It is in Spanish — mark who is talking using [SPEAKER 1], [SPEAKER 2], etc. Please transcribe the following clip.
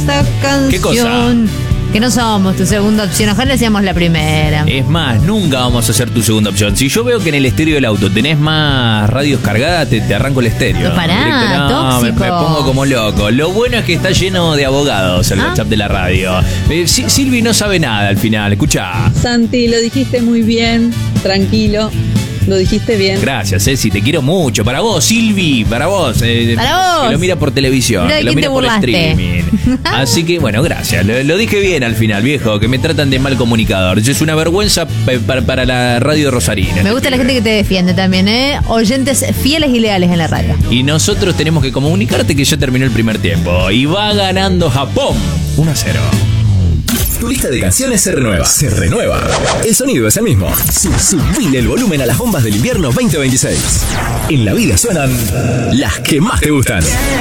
[SPEAKER 1] esta canción.
[SPEAKER 2] ¿Qué cosa?
[SPEAKER 1] Que no somos tu segunda opción, ojalá seamos la primera.
[SPEAKER 2] Es más, nunca vamos a ser tu segunda opción. Si yo veo que en el estéreo del auto tenés más radios cargadas, te arranco el estéreo.
[SPEAKER 1] No, pará, tóxico.
[SPEAKER 2] Me pongo como loco. Lo bueno es que está lleno de abogados el WhatsApp de la radio. Silvi no sabe nada al final, escuchá.
[SPEAKER 3] Santi, lo dijiste muy bien, tranquilo. Lo dijiste bien.
[SPEAKER 2] Gracias, Ceci, te quiero mucho. Para vos, Silvi, para vos.
[SPEAKER 1] Para vos.
[SPEAKER 2] Que lo mira por televisión,
[SPEAKER 1] Mira de
[SPEAKER 2] que lo
[SPEAKER 1] quién
[SPEAKER 2] mira
[SPEAKER 1] te
[SPEAKER 2] por
[SPEAKER 1] burlaste.
[SPEAKER 2] streaming. Así que, bueno, gracias. Lo dije bien al final, viejo, que me tratan de mal comunicador. Es una vergüenza para la radio rosarina.
[SPEAKER 1] Me gusta la gente que te defiende también, ¿eh? Oyentes fieles y leales en la radio.
[SPEAKER 2] Y nosotros tenemos que comunicarte que ya terminó el primer tiempo. Y va ganando Japón 1-0.
[SPEAKER 4] Tu lista de canciones se renueva. Se renueva. El sonido es el mismo. Subile el volumen a las bombas del invierno 2026. En la vida suenan las que más te gustan.